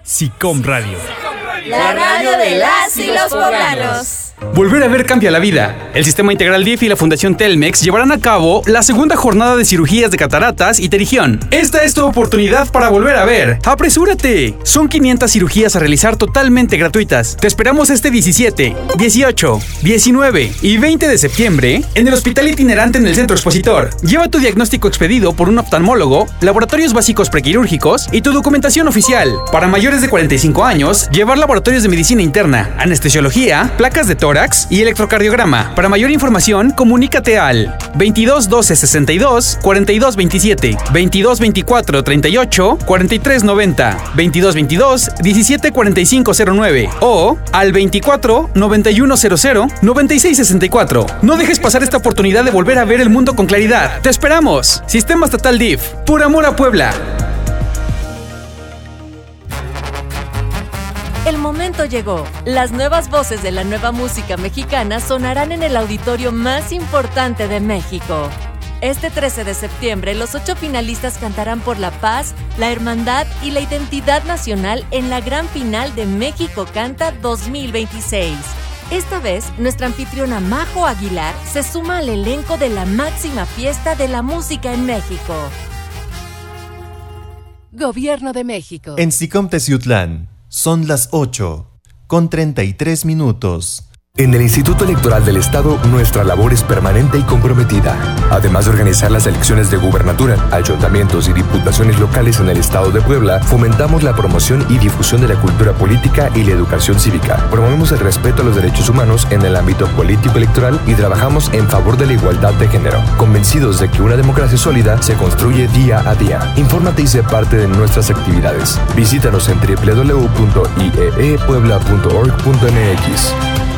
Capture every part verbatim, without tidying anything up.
SICOM Radio. La radio de las y los poblanos. Volver a ver cambia la vida. El Sistema Integral D I F y la Fundación Telmex llevarán a cabo la segunda jornada de cirugías de cataratas y pterigión. Esta es tu oportunidad para volver a ver. ¡Apresúrate! Son quinientas cirugías a realizar totalmente gratuitas. Te esperamos este diecisiete, dieciocho, diecinueve y veinte de septiembre en el Hospital Itinerante en el Centro Expositor. Lleva tu diagnóstico expedido por un oftalmólogo, laboratorios básicos prequirúrgicos y tu documentación oficial. Para mayores de cuarenta y cinco años, llevar laboratorios de medicina interna, anestesiología, placas de tórax y electrocardiograma. Para mayor información, comunícate al veintidós doce sesenta y dos cuarenta y dos veintisiete, veintidós veinticuatro treinta y ocho cuarenta y tres noventa, veintidós veintidós diecisiete cuarenta y cinco cero nueve o al veinticuatro noventa y uno cero cero noventa y seis sesenta y cuatro. No dejes pasar esta oportunidad de volver a ver el mundo con claridad. ¡Te esperamos! Sistema Estatal D I F. Por amor a Puebla. El momento llegó. Las nuevas voces de la nueva música mexicana sonarán en el auditorio más importante de México. Este trece de septiembre, los ocho finalistas cantarán por la paz, la hermandad y la identidad nacional en la gran final de México Canta dos mil veintiséis. Esta vez, nuestra anfitriona Majo Aguilar se suma al elenco de la máxima fiesta de la música en México. Gobierno de México. En SICOM Teciutlán. Son las ocho, con treinta y tres minutos. En el Instituto Electoral del Estado, nuestra labor es permanente y comprometida. Además de organizar las elecciones de gubernatura, ayuntamientos y diputaciones locales en el Estado de Puebla, fomentamos la promoción y difusión de la cultura política y la educación cívica. Promovemos el respeto a los derechos humanos en el ámbito político electoral y trabajamos en favor de la igualdad de género, convencidos de que una democracia sólida se construye día a día. Infórmate y sé parte de nuestras actividades. Visítanos en doble u doble u doble u punto i e e puebla punto org punto m x.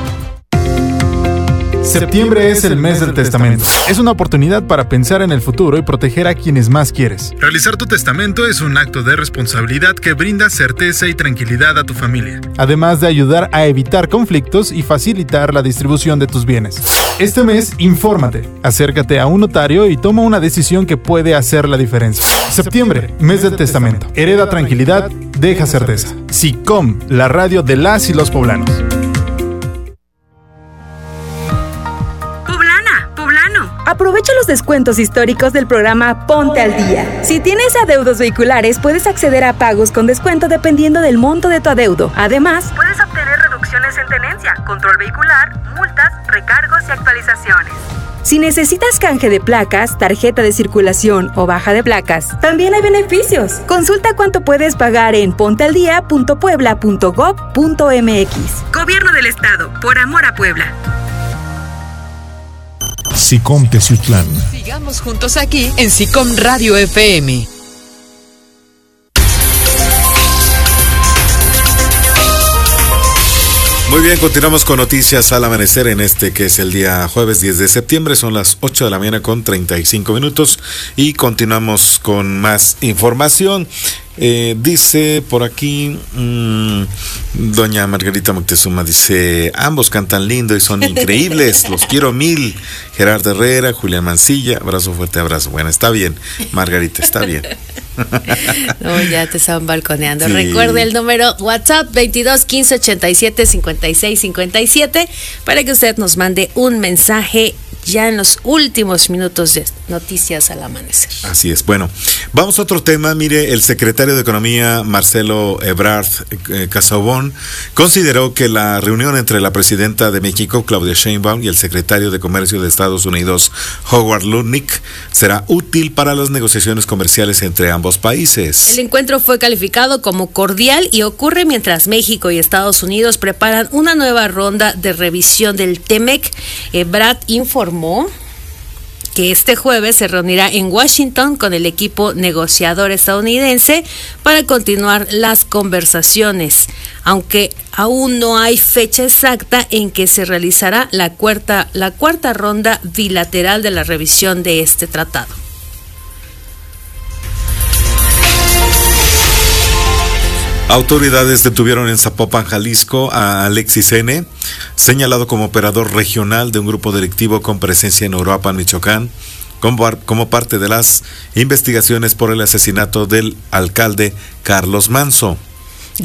Septiembre es el mes del testamento. Es una oportunidad para pensar en el futuro y proteger a quienes más quieres. Realizar tu testamento es un acto de responsabilidad que brinda certeza y tranquilidad a tu familia, además de ayudar a evitar conflictos y facilitar la distribución de tus bienes. Este mes, infórmate, acércate a un notario y toma una decisión que puede hacer la diferencia. Septiembre, mes del testamento. Hereda tranquilidad, deja certeza. SICOM, la radio de las y los poblanos. Aprovecha los descuentos históricos del programa Ponte al Día. Si tienes adeudos vehiculares, puedes acceder a pagos con descuento dependiendo del monto de tu adeudo. Además, puedes obtener reducciones en tenencia, control vehicular, multas, recargos y actualizaciones. Si necesitas canje de placas, tarjeta de circulación o baja de placas, también hay beneficios. Consulta cuánto puedes pagar en pontealdía punto puebla punto gob punto m x. Gobierno del Estado, por amor a Puebla. SICOM Teciutlán. Sigamos juntos aquí en SICOM Radio F M. Muy bien, continuamos con noticias al amanecer en este que es el día jueves diez de septiembre, son las ocho de la mañana con treinta y cinco minutos y continuamos con más información. Eh, dice por aquí mmm, doña Margarita Moctezuma, dice: ambos cantan lindo y son increíbles, los quiero mil. Gerardo Herrera, Julián Mancilla, abrazo fuerte, abrazo. Bueno, está bien, Margarita, está bien. No, ya te estaban balconeando. Sí. Recuerde el número WhatsApp veintidós quince ochenta y siete cincuenta y seis cincuenta y siete para que usted nos mande un mensaje ya en los últimos minutos de Noticias al Amanecer. Así es. Bueno, vamos a otro tema. Mire, el secretario de Economía, Marcelo Ebrard eh, Casaubon, consideró que la reunión entre la presidenta de México, Claudia Sheinbaum, y el secretario de Comercio de Estados Unidos, Howard Lutnick, será útil para las negociaciones comerciales entre ambos países. El encuentro fue calificado como cordial y ocurre mientras México y Estados Unidos preparan una nueva ronda de revisión del TEMEC. Ebrard informó que este jueves se reunirá en Washington con el equipo negociador estadounidense para continuar las conversaciones, aunque aún no hay fecha exacta en que se realizará la cuarta, la cuarta ronda bilateral de la revisión de este tratado. Autoridades detuvieron en Zapopan, Jalisco, a Alexis N., señalado como operador regional de un grupo delictivo con presencia en Uruapan, Michoacán, como, como parte de las investigaciones por el asesinato del alcalde Carlos Manso.